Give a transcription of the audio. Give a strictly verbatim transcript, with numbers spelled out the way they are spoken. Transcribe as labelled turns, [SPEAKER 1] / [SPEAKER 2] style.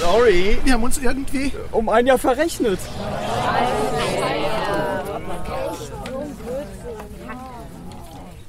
[SPEAKER 1] sorry. Wir haben uns irgendwie
[SPEAKER 2] um ein Jahr verrechnet.